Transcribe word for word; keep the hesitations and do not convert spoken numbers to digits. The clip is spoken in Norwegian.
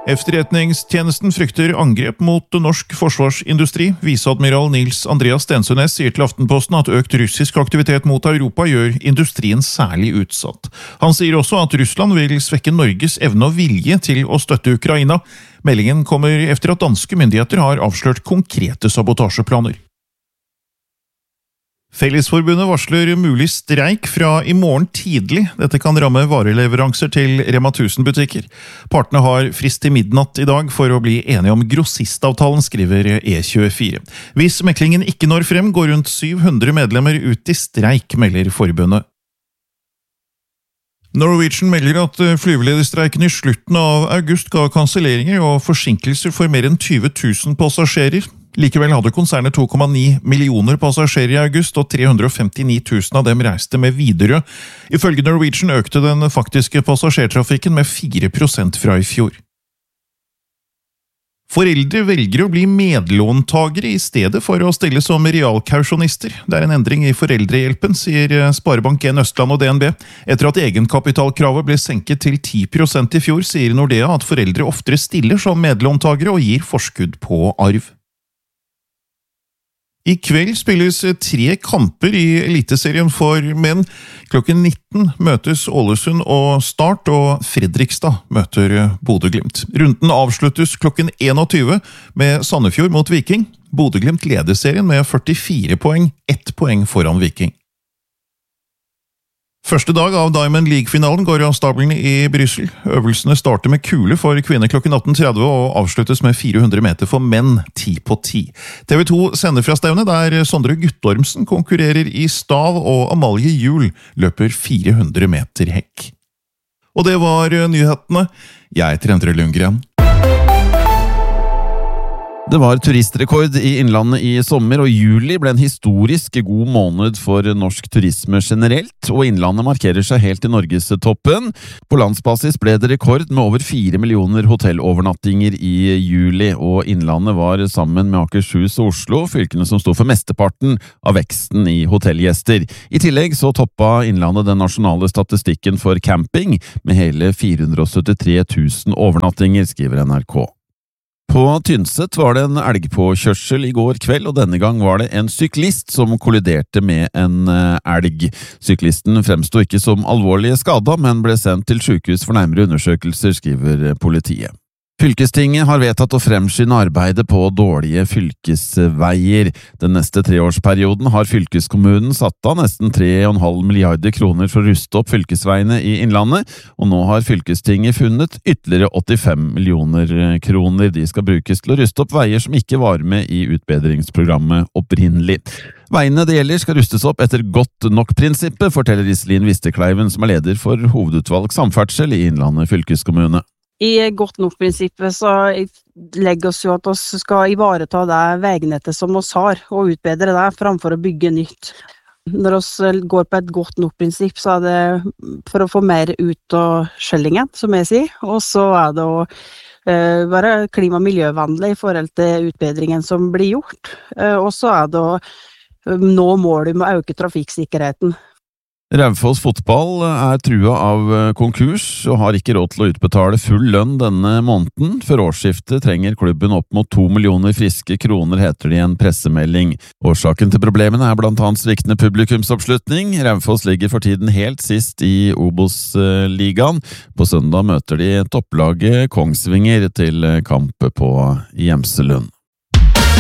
Efterretningstjenesten frykter angrep mot norsk forsvarsindustri. Viseadmiral Nils Andreas Stensønes sier til Aftenposten at økt russisk aktivitet mot Europa gjør industrien særlig utsatt. Han sier også at Russland vil svekke Norges evne og vilje til å støtte Ukraina. Meldingen kommer etter at danske myndigheter har avslørt konkrete sabotasjeplaner. Fellesforbundet varsler mulig streik fra i morgen tidlig. Dette kan ramme vareleveranser til Rema tusen-butikker. Partene har frist til midnatt i dag for å bli enige om grossistavtalen, skriver E tjuefire. Hvis meklingen ikke når frem, går rundt syv hundre medlemmer ut i streik, melder forbundet. Norwegian melder at flyvelederstreiken i slutten av august ga kanselleringer og forsinkelser for mer enn tyve tusen passasjerer. Likevel hadde konsernet to komma ni millioner passasjerer i august, og tre hundre og femtini tusen av dem reiste med Widerøe. Ifølge Norwegian økte den faktiske passasjertrafikken med fire prosent fra i fjor. Foreldre velger å bli medlåntagere i stedet for å stille som realkausjonister. Det er en endring i foreldrehjelpen, sier Sparebank en Østland og D N B. Etter at egenkapitalkravet ble senket til ti prosent i fjor, sier Nordea at foreldre oftere stiller som medlåntagere og gir forskudd på arv. I kveld spilles tre kamper i Eliteserien for menn. Klokken nitten møtes Ålesund og Start, og Fredrikstad møter Bodø/Glimt. Runden avsluttes klokken tjueen med Sandefjord mot Viking. Bodø/Glimt leder serien med førtifire poeng, ett poeng foran Viking. Første dag av Diamond League-finalen går av stablene i Bryssel. Øvelsene starter med kule for kvinner klokken atten tretti og avsluttes med fire hundre meter for menn ti på ti. T V to sender fra stevnet der Sondre Guttormsen konkurrerer i stav og Amalie Juel løper fire hundre meter hekk. Og det var nyhetene. Jeg heter Endre Lundgren. Det var turistrekord i Innlandet i sommer, og juli ble en historisk god måned for norsk turisme generelt, og Innlandet markerer seg helt i Norgestoppen. På landsbasis ble det rekord med over fire millioner hotellovernattinger i juli, og Innlandet var sammen med Akershus og Oslo fylkene som sto for mesteparten av veksten i hotellgjester. I tillegg så toppa Innlandet den nasjonale statistikken for camping med hele fire hundre og syttitre tusen overnattinger, skriver N R K. På Tynset var det en elgpåkjørsel i går kveld, og denne gang var det en syklist som kolliderte med en elg. Syklisten fremsto ikke som alvorlig skadet, men ble sendt til sykehus for nærmere undersøkelser, skriver politiet. Fylkestinget har vedtatt å fremskynde arbeidet på dårlige fylkesveier. Den neste treårsperioden har fylkeskommunen satt av nesten tre komma fem milliarder kroner for å ruste opp fylkesveiene i Innlandet, og nå har fylkestinget funnet ytterligere åttifem millioner kroner. De skal brukes til å ruste opp veier som ikke var med i utbedringsprogrammet opprinnelig. Veiene det gjelder skal rustes opp etter godt nok-prinsippet, forteller Iselin Vistekleiven, som er leder for hovedutvalg samferdsel i Innlandet fylkeskommune. I godt nok-prinsippet så legger oss jo at vi skal ivareta det veignettet som vi har, og utbedre det framfor å bygge nytt. Når vi går på et godt nok-prinsipp, så er det for å få mer ut av skjellingen, som jeg sier, og så er det å uh, være klima- og miljøvennlig i forhold til utbedringen som blir gjort, uh, og så er det å nå målet med å øke trafikksikkerheten. Raufoss fotball er trua av konkurs og har ikke råd til å utbetale full lønn denne måneden. Før årsskiftet trenger klubben opp mot to millioner friske kroner, heter det i en pressemelding. Årsaken til problemene er blant annet sviktende publikumsoppslutning. Raufoss ligger for tiden helt sist i Obos-ligaen. På søndag møter de topplaget Kongsvinger til kamp på Gjemselund.